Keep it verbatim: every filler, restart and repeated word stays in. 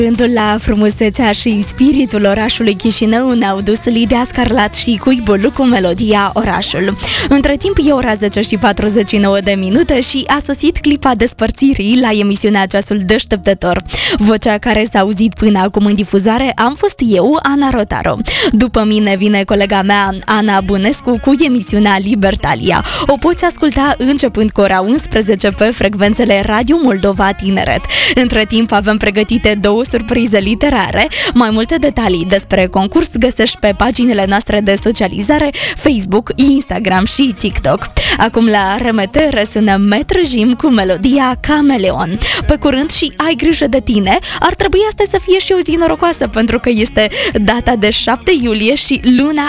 Gândul la frumusețea și spiritul orașului Chișinău ne-au dus Lidia Scarlat și Cuibul cu melodia Orașul. Între timp e ora zece și patruzeci și nouă de minute și a sosit clipa despărțirii la emisiunea Ceasul Deșteptător. Vocea care s-a auzit până acum în difuzare am fost eu, Ana Rotaru. După mine vine colega mea, Ana Bunescu, cu emisiunea Libertalia. O poți asculta începând cu ora unsprezece pe frecvențele Radio Moldova Tineret. Între timp avem pregătite două surprize literare. Mai multe detalii despre concurs găsești pe paginile noastre de socializare, Facebook, Instagram și TikTok. Acum la R M T răsună Metr Jim cu melodia Cameleon. Pe curând și ai grijă de tine. Ar trebui asta să fie și o zi norocoasă, pentru că este data de șapte iulie și luna